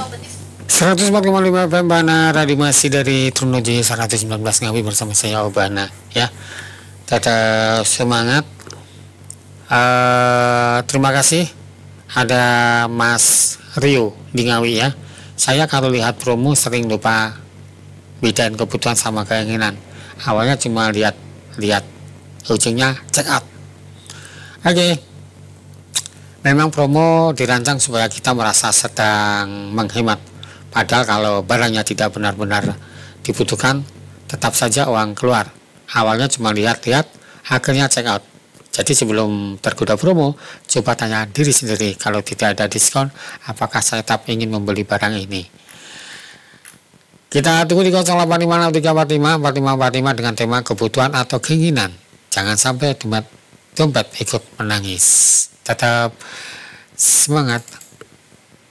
104,5 FM Bana Radio masih dari Trunojoyo 119 Ngawi bersama saya Obana ya. Tetap semangat. Terima kasih ada Mas Rio di Ngawi ya. Saya kalau lihat promo sering lupa bedain kebutuhan sama keinginan. Awalnya cuma lihat ujungnya check out. Oke. Memang promo dirancang supaya kita merasa sedang menghemat. Padahal kalau barangnya tidak benar-benar dibutuhkan, tetap saja uang keluar. Awalnya cuma lihat-lihat, akhirnya check out. Jadi sebelum tergoda promo, coba tanya diri sendiri, kalau tidak ada diskon, apakah saya tetap ingin membeli barang ini? Kita tunggu di 0856 dengan tema kebutuhan atau keinginan. Jangan sampai dompet ikut menangis. Tetap semangat.